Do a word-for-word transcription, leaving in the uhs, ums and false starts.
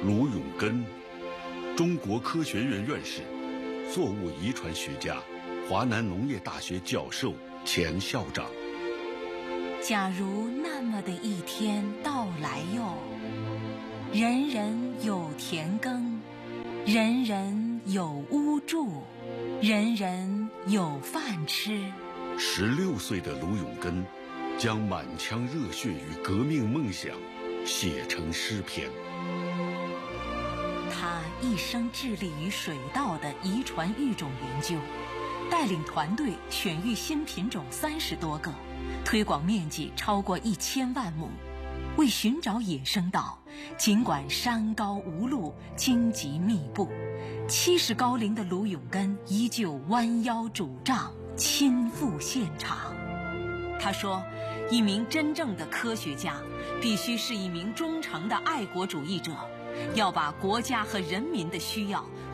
卢永根，中国科学院院士，作物遗传学家，华南农业大学教授、前校长。 假如那么的一天到来哟，人人有田耕，人人有屋住，人人有饭吃。 十六岁的卢永根将满腔热血与革命梦想写成诗篇。 他一生致力于水稻的遗传育种研究，带领团队选育新品种三十多个，推广面积超过一千万亩。为寻找野生稻，尽管山高无路，荆棘密布，七十高龄的卢永根依旧弯腰拄杖，亲赴现场。他说，一名真正的科学家必须是一名忠诚的爱国主义者，要把国家和人民的需要